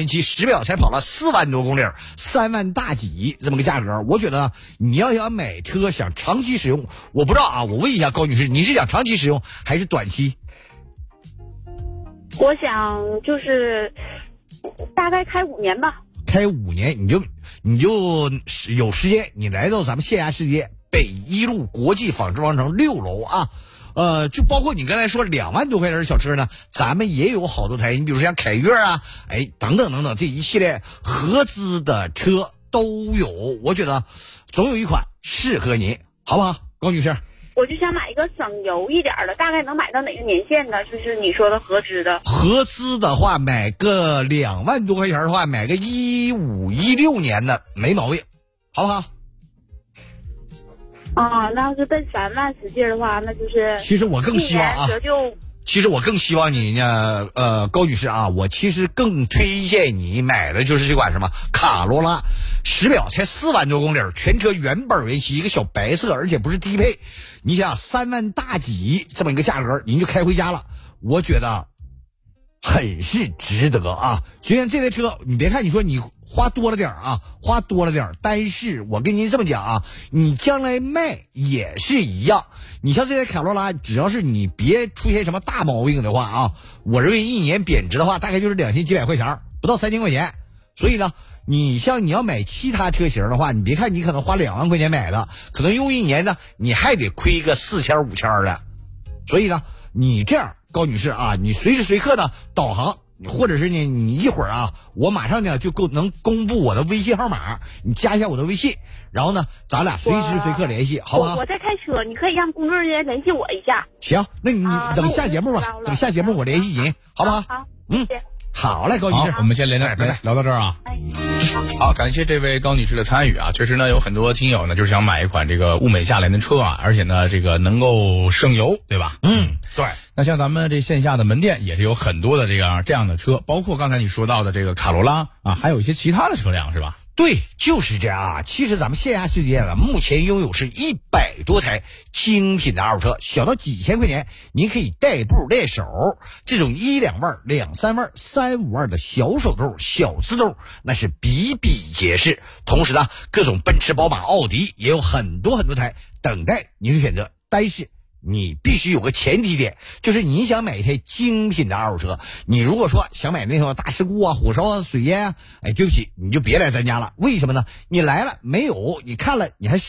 年期，时表才跑了4万多公里，3万大几这么个价格。我觉得你要想买车想长期使用，我不知道啊，我问一下高女士，你是想长期使用还是短期？ 我想就是大概开5年吧。 开5年，你就有时间，你来到咱们线下世界北一路国际纺织王城6楼啊。就包括你刚才说2万多块钱的小车呢，咱们也有好多台，你比如说像凯越啊，等等等等，这一系列合资的车都有。我觉得总有一款适合您，好不好，高女士？ 我就想买一个省油一点的，大概能买到哪个年限的？就是你说的合资的。 合资的话，买个2万多块钱的话，买个15、16年的没毛病，好不好？ 啊，那要是奔3万使劲的话，那就是其实我更希望啊，其实我更希望你呢，高女士啊，我其实更推荐你买的就是这款什么卡罗拉，时表才4万多公里，全车原本原漆，一个小白色，而且不是低配。你想3万大几这么一个价格，您就开回家了，我觉得很是值得啊。就像这台车，你别看你说你花多了点啊，但是我跟您这么讲啊，你将来卖也是一样。你像这台卡罗拉，只要是你别出现什么大毛病的话啊，我认为1年贬值的话，大概就是2000几百块钱，不到3000块钱。所以呢，你要买其他车型的话，你别看你可能花2万块钱买的，可能用1年呢，你还得亏个4000、5000的。所以呢，你这样，高女士啊，你随时随刻呢导航，或者是呢，你一会儿啊，我马上呢就能公布我的微信号码，你加一下我的微信，然后呢，咱俩随时随刻联系，好不好？ 我在开车，你可以让工作人员联系我一下。 行，那你等下节目吧，等下节目我联系您，好不好？ 好， 谢谢。好嘞，高女士， 好，我们先聊到这儿啊。好，感谢这位高女士的参与啊。确实呢，有很多听友呢就是想买一款这个物美价廉的车啊，而且呢这个能够省油，对吧？ 对。 那像咱们这线下的门店也是有很多的这样的车，包括刚才你说到的这个卡罗拉啊，还有一些其他的车辆，是吧？ 对，就是这样啊。其实咱们线下世界呢，目前拥有是100多台精品的二手车，小到几千块钱，您可以代步练手。这种1、2万、2、3万、3、5万的小手兜、小自兜，那是比比皆是。同时呢，各种奔驰、宝马、奥迪也有很多台等待您的选择。但是你必须有个前提点，就是你想买一台精品的二手车，你如果说想买那种大事故啊、火烧啊、水淹啊，对不起，你就别来咱家了。为什么呢？你来了没有？你看了你还